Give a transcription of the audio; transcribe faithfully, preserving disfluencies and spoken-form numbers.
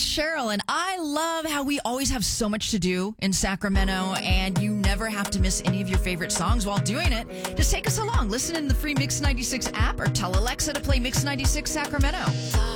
Cheryl, and I love how we always have so much to do in Sacramento, and you never have to miss any of your favorite songs while doing it. Just take us along. Listen in the free Mix ninety-six app or tell Alexa to play Mix ninety-six Sacramento.